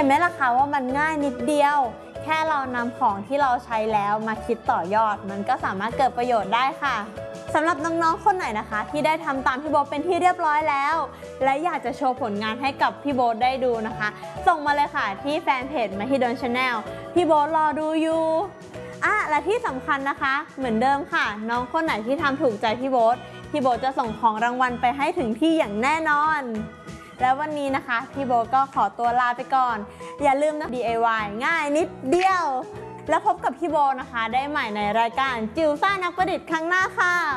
นไหมล่ะคะว่ามันง่ายนิดเดียวแค่เรานำของที่เราใช้แล้วมาคิดต่อยอดมันก็สามารถเกิดประโยชน์ได้ค่ะสำหรับน้องๆคนไหนนะคะที่ได้ทำตามพี่โบ๊ทเป็นที่เรียบร้อยแล้วและอยากจะโชว์ผลงานให้กับพี่โบ๊ทได้ดูนะคะส่งมาเลยค่ะที่แฟนเพจ Mahidol Channel พี่โบ๊ทรอดูอยู่และที่สำคัญนะคะเหมือนเดิมค่ะน้องคนไหนที่ทำถูกใจพี่โบ๊ทจะส่งของรางวัลไปให้ถึงที่อย่างแน่นอนแล้ววันนี้นะคะพี่โบ๊ทก็ขอตัวลาไปก่อนอย่าลืมนะ DIY ง่ายนิดเดียวแล้วพบกับพี่โบ๊ทนะคะได้ใหม่ในรายการจิ๋วซ่านักประดิษฐ์ครั้งหน้าค่ะ